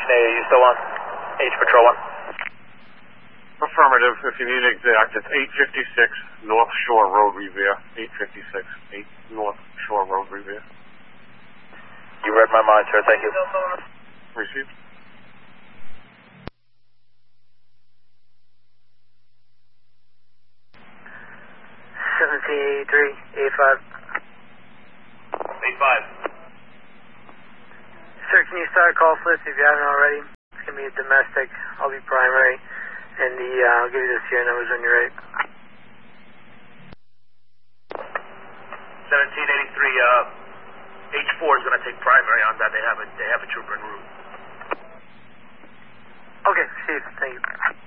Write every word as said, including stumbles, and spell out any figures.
Station eight, are you still on? H Patrol one. Affirmative. If you need exact, it's eight fifty-six North Shore Road, Revere. eight fifty-six, eight North Shore Road, Revere. You read my mind, sir. Thank you. Received. seventeen eighty-three, eighty-five. eighty-five. Sir, can you start a call list if you haven't already? It's going to be a domestic. I'll be primary. And the, uh, I'll give you the serial numbers when you're ready. seventeen eighty-three, uh, H four is going to take primary on that. They have a, they have a trooper en route. Okay, Steve, thank you.